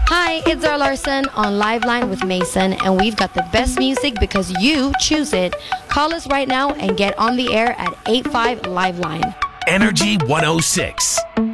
Hi, it's Zara Larson on Liveline with Mason, and we've got the best music because you choose it. Call us right now and get on the air at 85 Liveline. Energy 106.